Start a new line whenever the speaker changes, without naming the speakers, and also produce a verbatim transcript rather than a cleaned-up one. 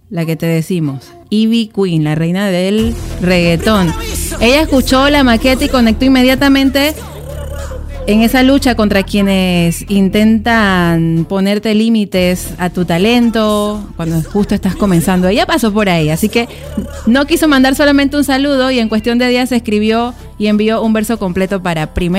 la que te decimos, Ivy Queen, la reina del reggaetón. Ella escuchó la maqueta y conectó inmediatamente en esa lucha contra quienes intentan ponerte límites a tu talento cuando justo estás comenzando. Ella pasó por ahí, así que no quiso mandar solamente un saludo y en cuestión de días escribió y envió un verso completo para Primera